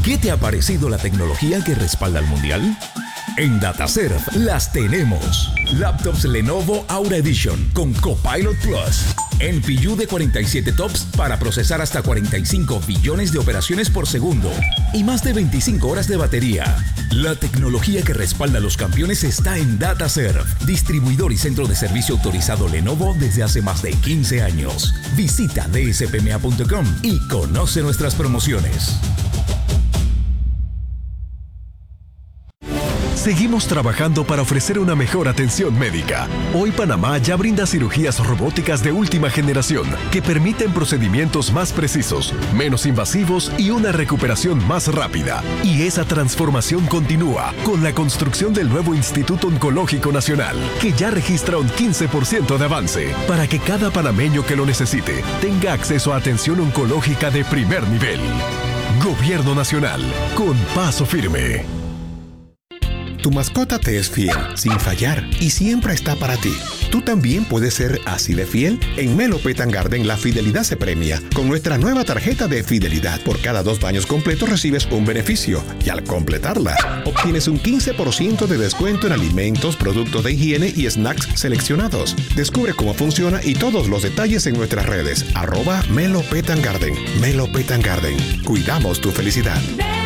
¿Qué te ha parecido la tecnología que respalda al Mundial? En DataServe las tenemos. Laptops Lenovo Aura Edition con Copilot Plus. NPU de 47 TOPS para procesar hasta 45 billones de operaciones por segundo y más de 25 horas de batería. La tecnología que respalda a los campeones está en DataServe, distribuidor y centro de servicio autorizado Lenovo desde hace más de 15 años. Visita dspma.com y conoce nuestras promociones. Seguimos trabajando para ofrecer una mejor atención médica. Hoy Panamá ya brinda cirugías robóticas de última generación que permiten procedimientos más precisos, menos invasivos y una recuperación más rápida. Y esa transformación continúa con la construcción del nuevo Instituto Oncológico Nacional, que ya registra un 15% de avance para que cada panameño que lo necesite tenga acceso a atención oncológica de primer nivel. Gobierno Nacional, con paso firme. Tu mascota te es fiel, sin fallar, y siempre está para ti. Tú también puedes ser así de fiel. En Melo Pet & Garden la fidelidad se premia con nuestra nueva tarjeta de fidelidad. Por cada 2 baños completos recibes un beneficio y al completarla obtienes un 15% de descuento en alimentos, productos de higiene y snacks seleccionados. Descubre cómo funciona y todos los detalles en nuestras redes @Melo Pet & Garden. Melo Pet & Garden. Cuidamos tu felicidad.